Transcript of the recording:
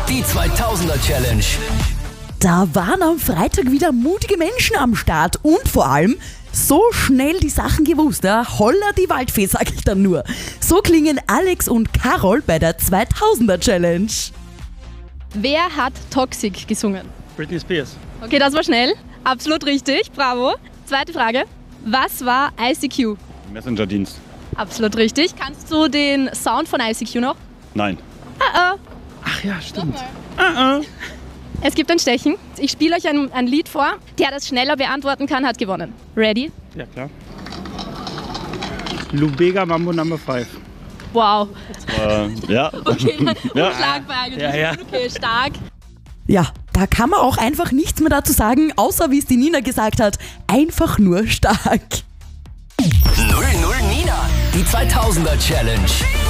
Die 2000er Challenge. Da waren am Freitag wieder mutige Menschen am Start und vor allem so schnell die Sachen gewusst. Ja? Holla die Waldfee, sag ich dann nur. So klingen Alex und Carol bei der 2000er Challenge. Wer hat Toxic gesungen? Britney Spears. Okay, das war schnell. Absolut richtig. Bravo. Zweite Frage. Was war ICQ? Messenger-Dienst. Absolut richtig. Kannst du den Sound von ICQ noch? Nein. Ach ja, stimmt. Es gibt ein Stechen. Ich spiele euch ein Lied vor. Der das schneller beantworten kann, hat gewonnen. Ready? Ja, klar. Lubega Mambo Number 5. Wow. Ja. Okay, Ja. unschlagbar eigentlich. Ja. Okay, stark. Ja, da kann man auch einfach nichts mehr dazu sagen, außer wie es die Nina gesagt hat, einfach nur stark. 00 Nina. Die 2000er Challenge.